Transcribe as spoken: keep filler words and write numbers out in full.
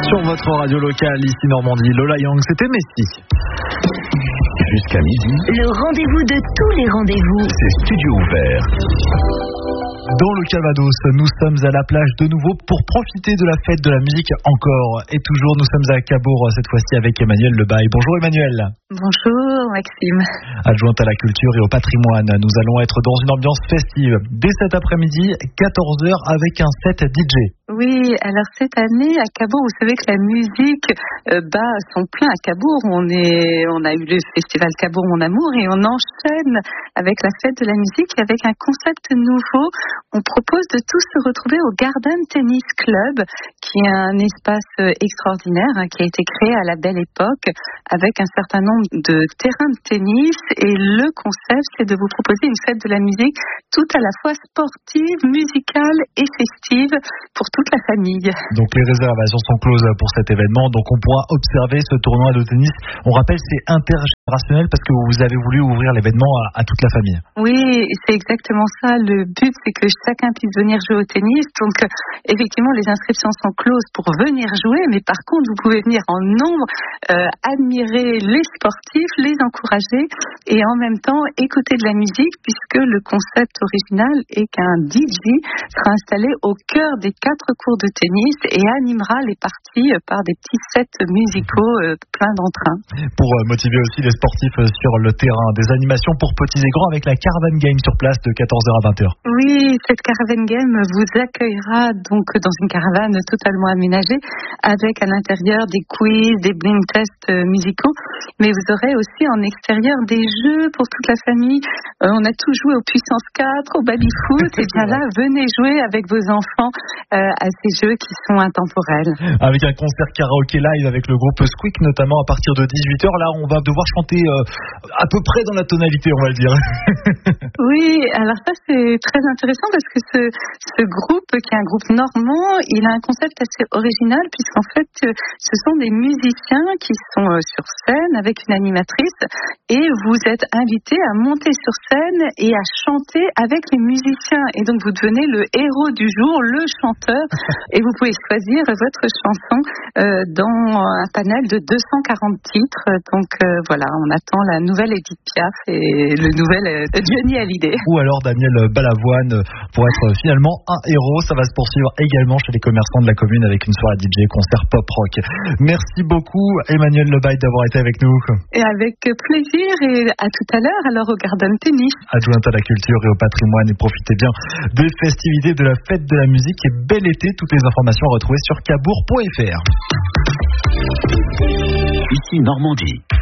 Sur votre radio locale, ici Normandie, Lola Young, c'était Messi. Jusqu'à midi. Le rendez-vous de tous les rendez-vous. C'est studio ouvert. Dans le Calvados, nous sommes à la plage de nouveau pour profiter de la fête de la musique encore. Et toujours, nous sommes à Cabourg, cette fois-ci avec Emmanuel Lebaille. Bonjour Emmanuel. Bonjour Maxime. Adjointe à la culture et au patrimoine, nous allons être dans une ambiance festive dès cet après-midi, quatorze heures, avec un set D J. Oui, alors cette année à Cabourg, vous savez que la musique euh, bat son plein à Cabourg. On est, on a eu le festival Cabourg Mon Amour et on enchaîne avec la fête de la musique et avec un concept nouveau. On propose de tous se retrouver au Garden Tennis Club, qui est un espace extraordinaire hein, qui a été créé à la belle époque avec un certain nombre de terrains de tennis. Et le concept, c'est de vous proposer une fête de la musique tout à la fois sportive, musicale et festive pour toute la famille. Donc les réservations sont closes pour cet événement, donc on pourra observer ce tournoi de tennis. On rappelle, c'est intergénérationnel parce que vous avez voulu ouvrir l'événement à, à toute la famille. Oui, c'est exactement ça. Le but, c'est que chacun puisse venir jouer au tennis. Donc effectivement, les inscriptions sont closes pour venir jouer, mais par contre, vous pouvez venir en nombre, euh, admirer les sportifs, les encourager et en même temps écouter de la musique, puisque le concept original est qu'un D J sera installé au cœur des quatre cours de tennis et animera les parties par des petits sets musicaux euh, pleins d'entrain. Pour euh, motiver aussi les sportifs sur le terrain, des animations pour petits et grands avec la Caravan Game sur place de quatorze heures à vingt heures. Oui, cette Caravan Game vous accueillera donc dans une caravane totalement aménagée avec à l'intérieur des quiz, des blind tests musicaux, mais vous aurez aussi en extérieur des jeux pour toute la famille. Euh, on a tout joué au Puissance quatre, au baby-foot, et bien là, venez jouer avec vos enfants euh, à ces jeux qui sont intemporels. Avec un concert karaoké live avec le groupe Squeak, notamment à partir de dix-huit heures, là on va devoir chanter euh, à peu près dans la tonalité, on va le dire. Oui, alors ça c'est très intéressant parce que ce, ce groupe, qui est un groupe normand, il a un concept assez original puisqu'en fait ce sont des musiciens qui sont sur scène avec une animatrice et vous êtes invité à monter sur scène et à chanter avec les musiciens. Et donc vous devenez le héros du jour, le chanteur, et vous pouvez choisir votre chanson euh, dans un panel de deux cent quarante titres. Donc euh, voilà, on attend la nouvelle Edith Piaf et le nouvel euh, Johnny Hallyday. Ou alors Daniel Balavoine pour être finalement un héros. Ça va se poursuivre également chez les commerçants de la commune avec une soirée D J, concert pop-rock. Merci beaucoup Emmanuel Lebaille d'avoir été avec nous. Et avec plaisir, et à tout à l'heure alors au Garden Tennis. Adjointe à la culture et au patrimoine, et profitez bien des festivités de la fête de la musique et bel été. Toutes les informations à retrouver sur cabourg point f r. Ici Normandie.